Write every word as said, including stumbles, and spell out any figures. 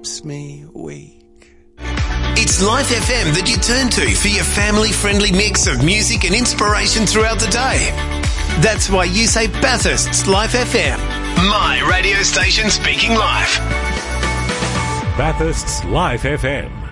keeps me weak. It's Life F M that you turn to for your family-friendly mix of music and inspiration throughout the day. That's why you say Bathurst's Life F M. My radio station speaking life. Bathurst's Life F M.